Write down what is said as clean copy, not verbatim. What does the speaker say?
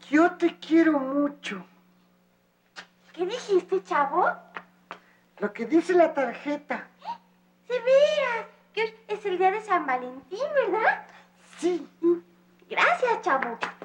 Yo te quiero mucho. ¿Qué dijiste, chavo? Lo que dice la tarjeta. ¡De veras! Que hoy es el día de San Valentín, ¿verdad? Sí. Gracias, chavo.